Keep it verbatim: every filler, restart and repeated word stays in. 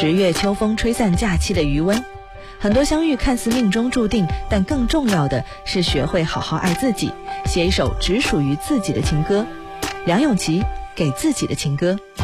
十月秋风吹散假期的余温。很多相遇看似命中注定，但更重要的是学会好好爱自己，写一首只属于自己的情歌。梁咏琪给自己的情歌。